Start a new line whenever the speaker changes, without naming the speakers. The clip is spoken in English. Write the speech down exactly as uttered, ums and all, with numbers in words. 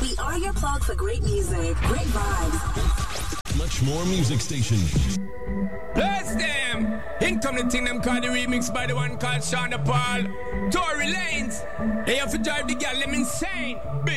We are your plug for great music, great vibes.
Much more music station.
Bless them! In come the thing them called the remix by the one called Shonda Paul. Tory Lanez. They have to drive the girl them insane.